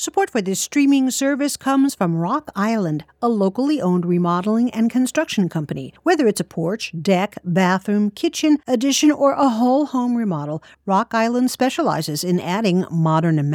Support for this streaming service comes from Rock Island, a locally owned remodeling and construction company. Whether it's a porch, deck, bathroom, kitchen, addition, or a whole home remodel, Rock Island specializes in adding modern amenities.